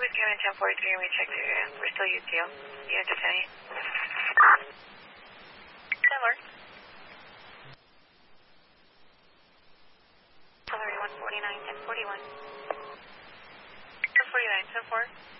was given 1043 and we checked the area. We're still UTO. Unit to 10. 10 Lord. Celery 149, 1041. 1049, 10 4.